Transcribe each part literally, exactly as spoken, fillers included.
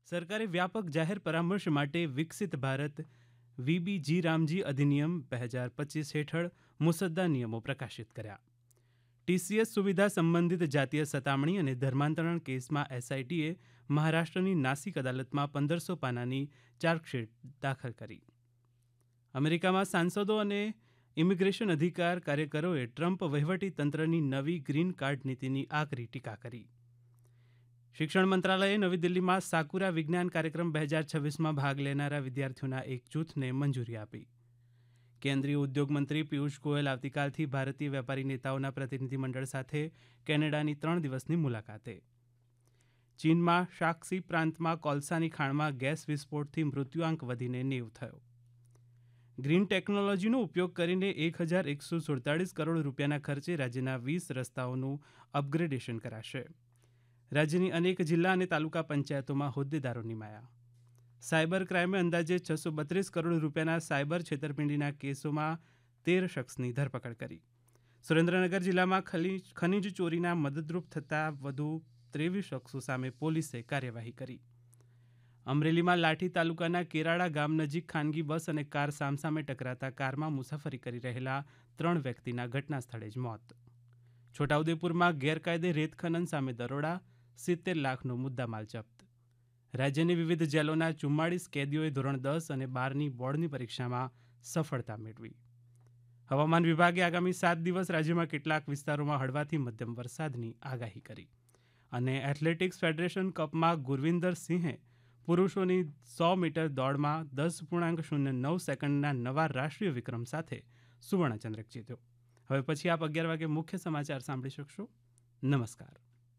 સરકારે વ્યાપક જાહેર પરામર્શ માટે વિકસિત ભારત વીબીજી રામજી અધિનિયમ બે હજાર પચીસ હેઠળ મુસદ્દા નિયમો પ્રકાશિત કર્યા. ટીસીએસ સુવિધા સંબંધિત જાતીય સતામણી અને ધર્માંતરણ કેસમાં એસઆઈટીએ મહારાષ્ટ્રની નાસિક અદાલતમાં પંદરસો પાનાની ચાર્જશીટ દાખલ કરી. અમેરિકામાં સાંસદો અને ઇમિગ્રેશન અધિકાર કાર્યકરોએ ટ્રમ્પ વહીવટી તંત્રની નવી ગ્રીન કાર્ડ નીતિની આકરી ટીકા કરી. શિક્ષણ મંત્રાલયે નવી દિલ્હીમાં સાકુરા વિજ્ઞાન કાર્યક્રમ બે હજાર છવ્વીસમાં ભાગ લેનારા વિદ્યાર્થીઓના એક જૂથને મંજૂરી આપી. કેન્દ્રીય ઉદ્યોગ મંત્રી પિયુષ ગોયલ આવતીકાલથી ભારતીય વેપારી નેતાઓના પ્રતિનિધિમંડળ સાથે કેનેડાની ત્રણ દિવસની મુલાકાતે. ચીનમાં શાક્સી પ્રાંતમાં કોલસાની ખાણમાં ગેસ વિસ્ફોટથી મૃત્યુઆંક વધીને નેવું થયો. ગ્રીન ટેકનોલોજીનો ઉપયોગ કરીને એક હજાર એકસો સુડતાલીસ કરોડ રૂપિયાના ખર્ચે રાજ્યના વીસ રસ્તાઓનું અપગ્રેડેશન કરાશે. રાજ્યની અનેક જિલ્લા અને તાલુકા પંચાયતોમાં હોદ્દેદારો નિમાયા. સાયબર ક્રાઇમે અંદાજે છસો બત્રીસ કરોડ રૂપિયાના સાયબર છેતરપિંડીના કેસોમાં તેર શખ્સની ધરપકડ કરી. સુરેન્દ્રનગર જિલ્લામાં ખનીજ ચોરીના મદદરૂપ થતા વધુ ત્રેવીસ શખ્સો સામે પોલીસે કાર્યવાહી કરી. અમરેલીમાં લાઠી તાલુકાના કેરાળા ગામ નજીક ખાનગી બસ અને કાર સામસામે ટકરાતા કારમાં મુસાફરી કરી રહેલા ત્રણ વ્યક્તિના ઘટના સ્થળે જ મોત. છોટાઉદેપુરમાં ગેરકાયદે રેત ખનન સામે દરોડા, સિત્તેર લાખનો મુદ્દામાલ જપ્ત. રાજ્યની વિવિધ જેલોના ચુમ્માળીસ કેદીઓએ ધોરણ દસ અને બારની બોર્ડની પરીક્ષામાં સફળતા મેળવી. હવામાન વિભાગે આગામી સાત દિવસ રાજ્યમાં કેટલાક વિસ્તારોમાં હળવાથી મધ્યમ વરસાદની આગાહી કરી. અને એથ્લેટિક્સ ફેડરેશન કપમાં ગુરવિંદર સિંહે પુરુષોની સો મીટર દોડમાં દસ પૂર્ણાંક શૂન્ય નવ સેકન્ડના નવા રાષ્ટ્રીય વિક્રમ સાથે સુવર્ણચંદ્રક જીત્યો. હવે પછી આપ અગિયાર વાગે મુખ્ય સમાચાર સાંભળી શકશો. નમસ્કાર.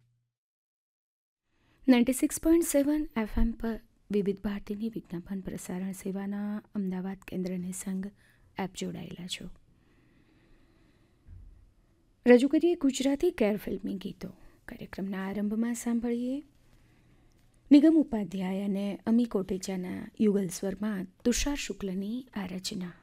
Ninety six point seven FM પર વિવિધ ભારતીની વિજ્ઞાપન પ્રસારણ સેવાના અમદાવાદ કેન્દ્રની સંગ એપ જોડાયેલા છો. રજૂ કરીએ ગુજરાતી ગેર ફિલ્મી ગીતો. કાર્યક્રમના આરંભમાં સાંભળીએ નિગમ ઉપાધ્યાય અને અમી કોટેચાના યુગલ સ્વરમાં તુષાર શુક્લની આ રચના.